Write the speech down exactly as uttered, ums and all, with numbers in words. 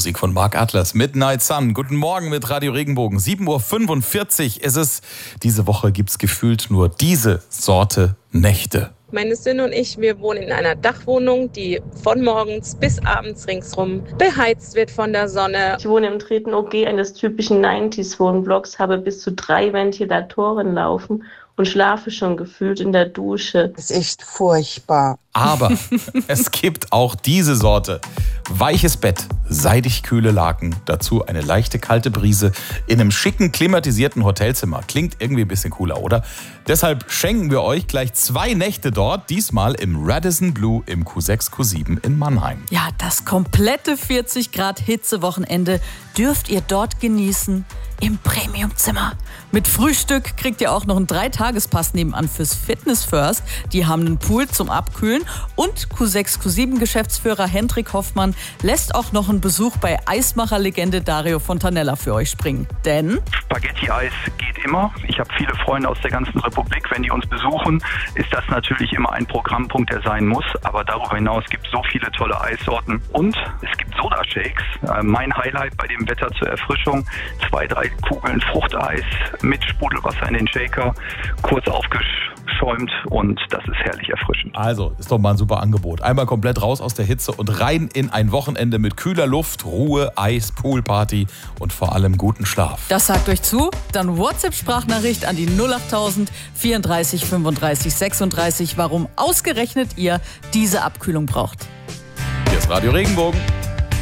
Musik von Mark Atlas, Midnight Sun. Guten Morgen mit Radio Regenbogen. sieben Uhr fünfundvierzig ist es. Diese Woche gibt's gefühlt nur diese Sorte Nächte. Meine Söhne und ich, wir wohnen in einer Dachwohnung, die von morgens bis abends ringsrum beheizt wird von der Sonne. Ich wohne im dritten O G eines typischen neunziger-Wohnblocks, habe bis zu drei Ventilatoren laufen und schlafe schon gefühlt in der Dusche. Das ist echt furchtbar. Aber es gibt auch diese Sorte. Weiches Bett, seidig kühle Laken, dazu eine leichte kalte Brise in einem schicken, klimatisierten Hotelzimmer. Klingt irgendwie ein bisschen cooler, oder? Deshalb schenken wir euch gleich zwei Nächte dort, diesmal im Radisson Blu im Q sechs Q sieben in Mannheim. Ja, das komplette vierzig Grad Hitzewochenende dürft ihr dort genießen im Premiumzimmer. Mit Frühstück kriegt ihr auch noch einen Dreitagespass nebenan fürs Fitness First. Die haben einen Pool zum Abkühlen und Q sechs Q sieben Geschäftsführer Hendrik Hoffmann lässt auch noch einen Besuch bei Eismacher-Legende Dario Fontanella für euch springen. Denn Spaghetti-Eis geht immer. Ich habe viele Freunde aus der ganzen Republik. Wenn die uns besuchen, ist das natürlich immer ein Programmpunkt, der sein muss. Aber darüber hinaus gibt es so viele tolle Eissorten. Und es gibt Soda-Shakes. Äh, mein Highlight bei dem Wetter zur Erfrischung. Zwei, drei Kugeln Fruchteis mit Sprudelwasser in den Shaker. Kurz aufgeschäumt und das ist herrlich erfrischend. Also, ist doch mal ein super Angebot. Einmal komplett raus aus der Hitze und rein in ein Wochenende mit kühler Luft, Ruhe, Eis, Poolparty und vor allem guten Schlaf. Das sagt euch zu, dann WhatsApp-Sprachnachricht an die null achttausend vierunddreißig fünfunddreißig sechsunddreißig, warum ausgerechnet ihr diese Abkühlung braucht. Hier ist Radio Regenbogen.